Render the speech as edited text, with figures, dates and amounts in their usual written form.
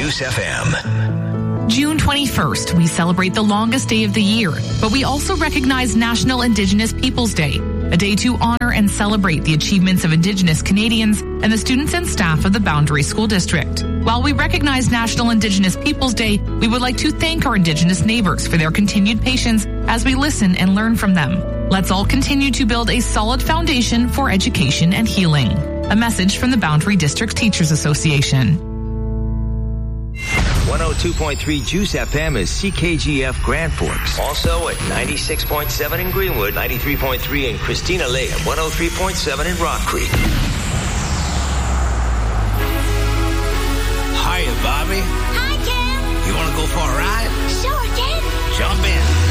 Juice FM. June 21st, we celebrate the longest day of the year, but we also recognize National Indigenous Peoples Day, a day to honor and celebrate the achievements of Indigenous Canadians and the students and staff of the Boundary School District. While we recognize National Indigenous Peoples Day, we would like to thank our Indigenous neighbors for their continued patience as we listen and learn from them. Let's all continue to build a solid foundation for education and healing. A message from the Boundary District Teachers Association. 102.3 Juice FM is CKGF Grand Forks. Also at 96.7 in Greenwood, 93.3 in Christina Lake, and 103.7 in Rock Creek. Hiya, Bobby. Hi, Ken. You want to go for a ride? Sure, Ken. Jump in.